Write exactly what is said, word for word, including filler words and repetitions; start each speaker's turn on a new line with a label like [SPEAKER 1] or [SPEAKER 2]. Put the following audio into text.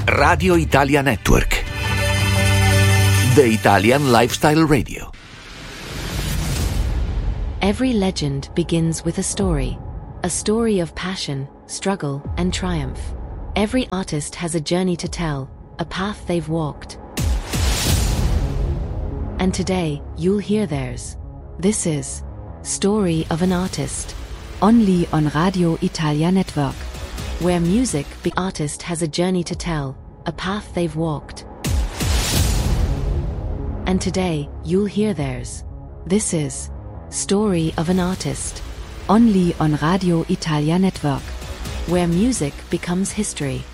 [SPEAKER 1] Radio Italia Network. The Italian Lifestyle Radio.
[SPEAKER 2] Every legend begins with a story. A story of passion, struggle, and triumph. Every artist has a journey to tell, a path they've walked. And today, you'll hear theirs. This is Story of an Artist. Only on Radio Italia Network. Where music, the artist has a journey to tell, a path they've walked. And today, you'll hear theirs. This is Story of an Artist. Only on Radio Italia Network. Where music becomes history.